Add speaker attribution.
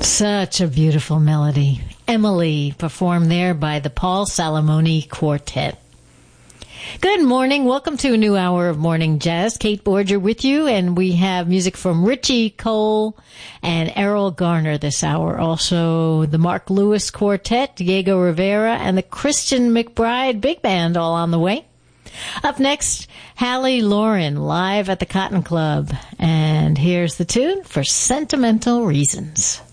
Speaker 1: Such a beautiful melody. Emily, performed there by the Paul Salamoni Quartet. Good morning. Welcome to a new hour of Morning Jazz. Kate Borger with you, and we have music from Richie Cole and Errol Garner this hour. Also, the Mark Lewis Quartet, Diego Rivera, and the Christian McBride Big Band all on the way. Up next, Hallie Lauren live at the Cotton Club. And here's the tune, For Sentimental Reasons.